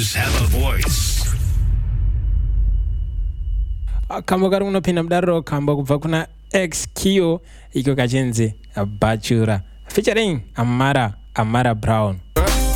Players have a voice. Kambo karuno pina mdaro kambo kuva kuna XQ iko kachenze Bachura featuring Amara Brown.